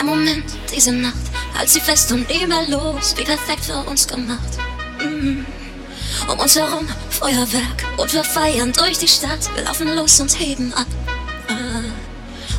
Der Moment, diese Nacht, halt sie fest und nie mehr los, wie perfekt für uns gemacht. Um uns herum Feuerwerk und wir feiern durch die Stadt. Wir laufen los und heben ab.